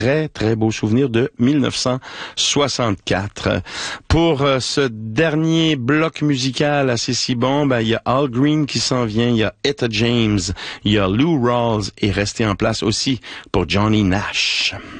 très, très beau souvenir de 1964. Pour ce dernier bloc musical assez si bon, il y a Al Green qui s'en vient, il y a Etta James, il y a Lou Rawls et resté en place aussi pour Johnny Nash.